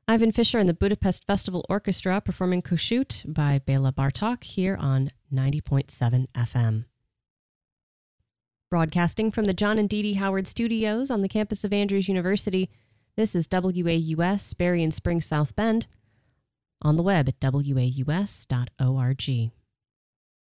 Ivan Fisher and the Budapest Festival Orchestra performing Kossuth by Béla Bartók here on 90.7 FM. Broadcasting from the John and Dee Dee Howard Studios on the campus of Andrews University, this is WAUS, Berrien Springs, South Bend, on the web at waus.org.